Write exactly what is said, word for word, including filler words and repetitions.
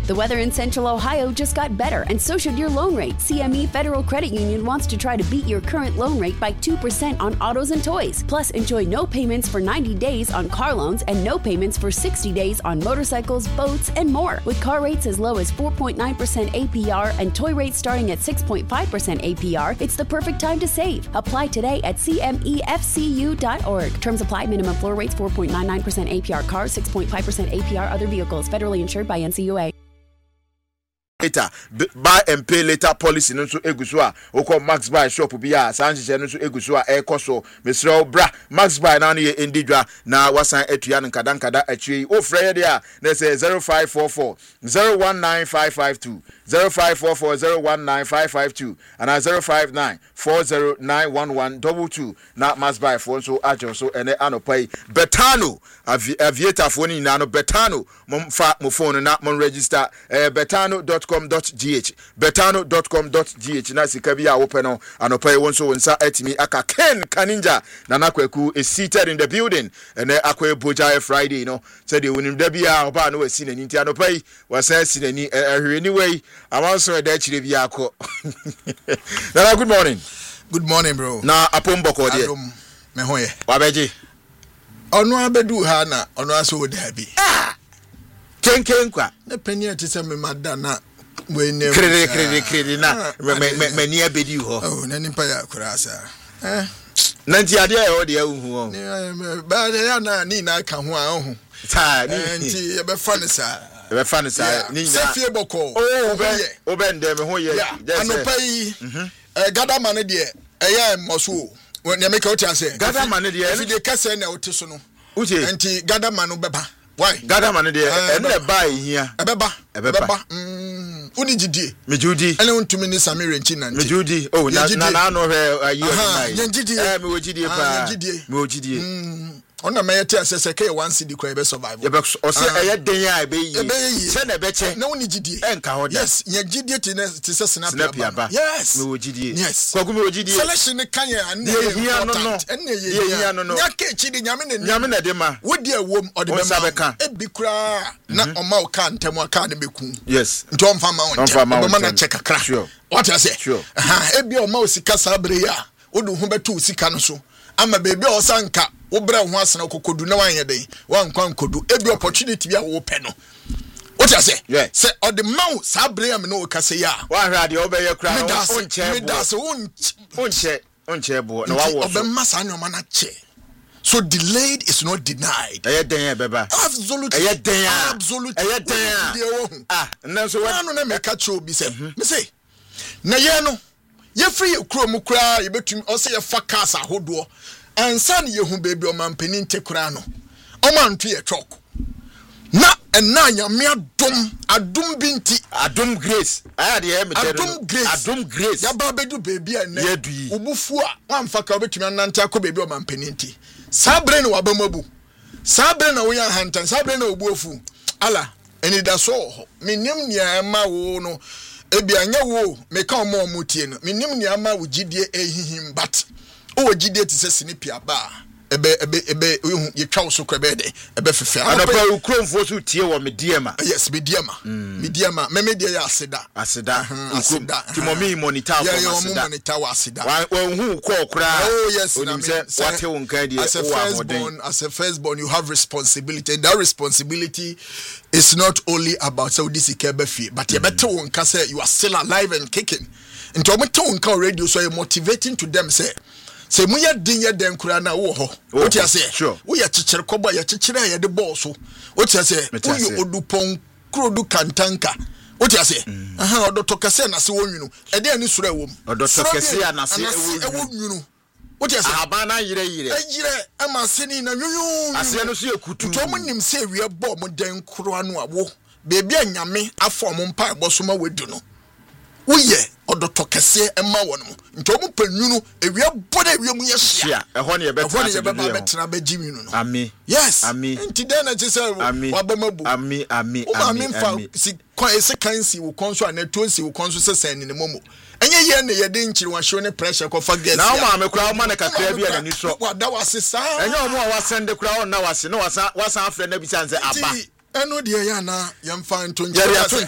The weather in Central Ohio just got better, and so should your loan rate. C M E Federal Credit Union wants to try to beat your current loan rate by two percent on autos and toys. Plus, enjoy no payments for ninety days on car loans and no payments for sixty days on motorcycles, boats, and more. With car rates as low as four point nine percent A P R and toy rates starting at six point five percent A P R, it's the perfect time to save. Apply today at C M E F C U dot org. Terms apply. Minimum floor rates four point nine nine percent A P R cars, six point five percent A P R other vehicles. Federally insured by N C U A. Later, buy and pay later policy no so egusua oko Max Buy shop bia sanche no so egusua e koso Mister Bra Max Buy na ye endidwa na wasan atua nkada nkada atwi o frɛ dia na say zero five four four zero one nine five five two zero five four four zero one nine five five two and zero five nine four zero nine one one two two na Max Buy phone so ajo so ene anopai Betano aviator phone ni na no Betano mom fa mo phone na mon register eh, betano dot com dot g h betano dot com dot g h na sika bia open no anopai won so wonsa atimi aka Ken Kaninja na nakwaku is seated in the building and akwa boja Friday no said the wonim da bia oba no wasi nani nti anopai wasa si nani ehwe anyway I want so da chire bia akọ. Nana, good morning. Good morning, bro. Na apomboko de me hoye wabeji ono abedu ha na ono aso da bi ah kenken kwa na penia ti se me mada na we ne krede krede krede na me me ni abedi ho oh na nimpa ya kurasa eh nanti ade e ho de ahu ho ni ba de ya na ni na ka ho a ho ta ni nti e be fa ne sa e be fa ne sa ni na sefie boko oh be obe ndem ho ye anopai eh gada man de e ya moso when you make out say gather man dey if dey kase na ote so no uche enti gather man beba why gather man dey e na buy here e beba e beba mm uni gidie mejudi ene untumi ni samire nchi na nti mejudi oh na na na no hwe ayi o eh me wogidie pa me wogidie mm ona mayete asese ke one cd kwa be survive ye be o se eye den ya be yi se na be che na uni gidie enka ho da yes ye gidie ti na ti se snap ya yes me wogidie yes kwagu me wogidie selection kan ya na ye hia no no enne ye ye hia no no nya ke chi di nyame na nyame na de ma wodi awom ode be ma e bi kura na oma o kan temu aka na beku yes nti on fa ma on temu ma na check akra sure what I say sure aha e bi o ma o sika sabre ya odu hu betu sika no so ama bebi o sanka wo bra ho asena kokodu na wan yeden wan kwan kodu e bi opportunity bia wo pe no what I say yeah say o the man sabre am no ka say ya wan hwa de obeye kra on che me da so on on che on che bo na wa wo so obemasa nyoma na che so delayed is not denied eye den e beba absolutely eye den absolutely eye den ah na so wa no na me ka che obi say me say na ye no ye free kro mu kra ye betum o say ye fa cars ahodo ansa ne ye hu baby o man panin te kra no o man to ye chok na ena nyame adom adom binti adom grace aya de me tell adom grace adom grace ya ba bedu baby ene obufu a wamfa ka obetumi anante akọ baby o man panin ti sabre ne wabamabu sabre na wo ya hantan sabre na obuofu ala eni da so menim nia ma wo no ebi anya wo me ka omo omutie no menim nia ma wo gidie ehihim but o gidie ti se sinipia ba ebe ebe ebe ye twa so kwa be de ebe fefe ana pa ukromfo so tie wo mediema yes mediema mediema me media ya aseda aseda aseda timomi monitor for aseda yeah yo monitor wa aseda wa hu ko okra oh yes na me wate won kan die as a firstborn as a firstborn you have responsibility and that responsibility is not only about so this ikebe but you better won ka say you are still alive and kicking into me ton ka radio so you motivating to them say say muya din ya den kura na wo ho what you say wo ya chichire kobo ya chichire ya de boss what you say wo you odupon krodu kantanka what you say aha odotokase na se wonwunu e de ani sura wom odotokase ya na se wonwunu what you say abana yire yire yire ama se ni na nwunu ase no so ekutu to mo nim se wie bo mo den kuro anu awo bebi anyame afọ mo mpa eboso ma wedu no woye odotokase ema wono nti omu panwunu ewie bode ewie mu ye hia ehọ ne ye betra ehọ ne ye beba betra ba jiminu no ami yes ami nti den na chise wabamabu ami ami ami ami si kwa ese kansi wo konso ana tonsi wo konso sesen ne momo enye ye ne ye de nchiri wa show ne pressure ko fa gas na o ma me kura o ma na kakra bi na ni so wada wase sa enye o mo wa sende kura o na wase no wasa wasa afre na bi sanze aba eno de ya na yemfa ntonje